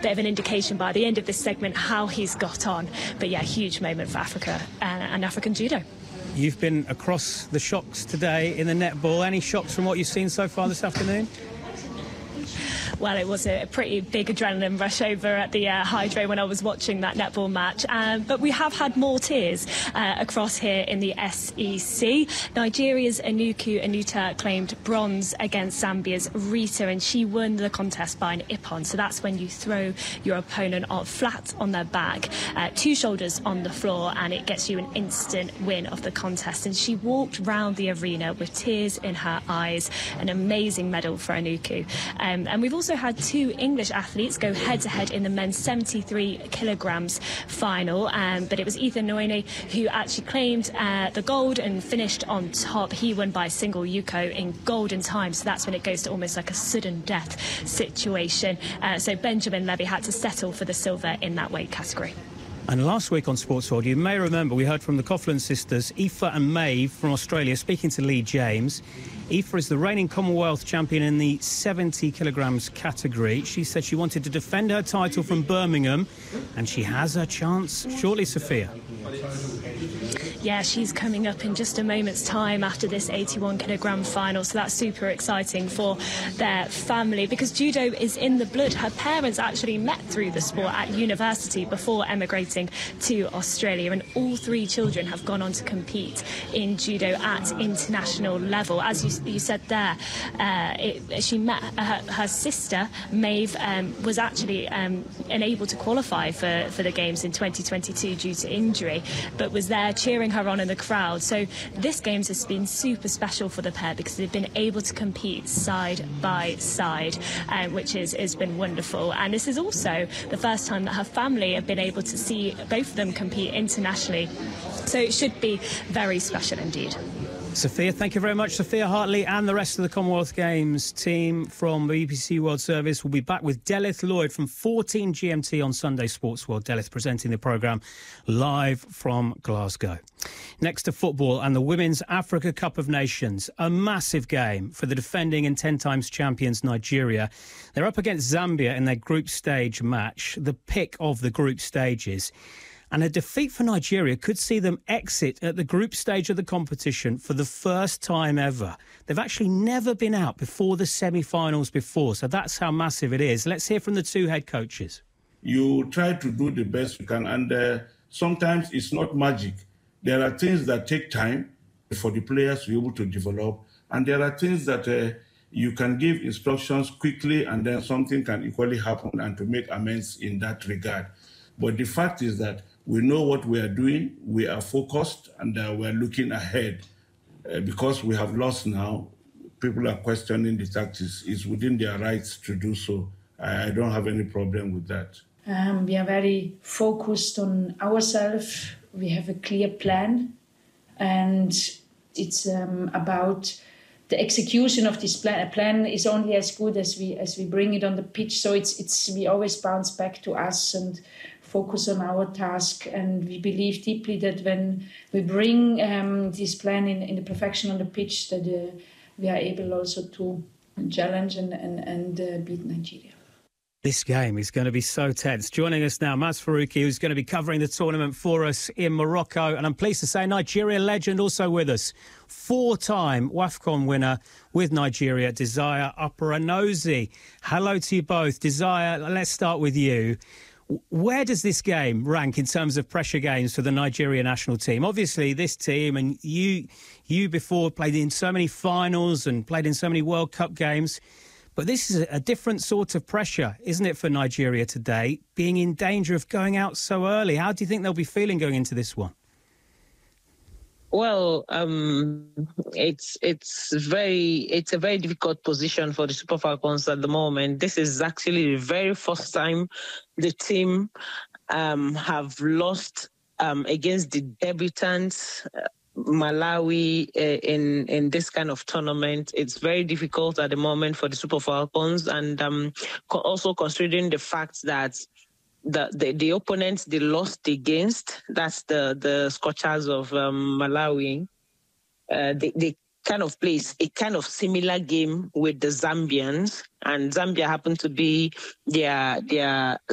bit of an indication by the end of this segment how he's got on. But yeah, huge moment for Africa and African judo. You've been across the shocks today in the netball. Any shocks from what you've seen so far this afternoon? Well, it was a pretty big adrenaline rush over at the Hydro when I was watching that netball match. But we have had more tears across here in the SEC. Nigeria's Anuku Anuta claimed bronze against Zambia's Rita, and she won the contest by an ippon. So that's when you throw your opponent flat on their back, 2 shoulders on the floor, and it gets you an instant win of the contest. And she walked round the arena with tears in her eyes. An amazing medal for Anuku. And we've also had 2 English athletes go head-to-head in the men's 73 kilograms final, but it was Ethan Noine who actually claimed the gold and finished on top. He won by single yuko in golden time, so that's when it goes to almost like a sudden death situation. So Benjamin Levy had to settle for the silver in that weight category. And last week on Sports World, you may remember we heard from the Coughlin sisters, Aoife and Maeve from Australia, speaking to Lee James. Aoife is the reigning Commonwealth champion in the 70 kilograms category. She said she wanted to defend her title from Birmingham, and she has her chance shortly, Sophia. Yeah, she's coming up in just a moment's time after this 81 kilogram final, so that's super exciting for their family because judo is in the blood. Her parents actually met through the sport at university before emigrating to Australia, and all 3 children have gone on to compete in judo at international level. As you said there, she met her sister, Maeve, was actually unable to qualify for the Games in 2022 due to injury, but was there cheering her on in the crowd. So this Games has been super special for the pair because they've been able to compete side by side, which has been wonderful. And this is also the first time that her family have been able to see both of them compete internationally. So it should be very special indeed. Sophia, thank you very much. Sophia Hartley and the rest of the Commonwealth Games team from the BBC World Service will be back with Delith Lloyd from 14 GMT on Sunday Sports World. Delith presenting the programme live from Glasgow. Next to football and the Women's Africa Cup of Nations, a massive game for the defending and 10 times champions Nigeria. They're up against Zambia in their group stage match, the pick of the group stages. And a defeat for Nigeria could see them exit at the group stage of the competition for the first time ever. They've actually never been out before the semi-finals before, so that's how massive it is. Let's hear from the 2 head coaches. You try to do the best you can, and sometimes it's not magic. There are things that take time for the players to be able to develop, and there are things that you can give instructions quickly and then something can equally happen and to make amends in that regard. But the fact is that we know what we are doing, we are focused, and we are looking ahead. Because we have lost now, people are questioning the tactics. It's within their rights to do so. I don't have any problem with that. We are very focused on ourselves. We have a clear plan, and it's about the execution of this plan. A plan is only as good as we bring it on the pitch. So we always bounce back to us and focus on our task, and we believe deeply that when we bring this plan in the perfection on the pitch, that we are able also to challenge and beat Nigeria. This game is going to be so tense. Joining us now, Maz Faruqi, who's going to be covering the tournament for us in Morocco. And I'm pleased to say Nigeria legend also with us. 4-time WAFCON winner with Nigeria, Desire Operanozie. Hello to you both. Desire, let's start with you. Where does this game rank in terms of pressure games for the Nigeria national team? Obviously, this team, and you before played in so many finals and played in so many World Cup games, but this is a different sort of pressure, isn't it, for Nigeria today, being in danger of going out so early? How do you think they'll be feeling going into this one? Well, it's a very difficult position for the Super Falcons at the moment. This is actually the very first time the team have lost against the debutants, Malawi, in this kind of tournament. It's very difficult at the moment for the Super Falcons, and also considering the fact that the opponents they lost against, that's the Scorchers of Malawi, they kind of plays a kind of similar game with the Zambians, and Zambia happened to be their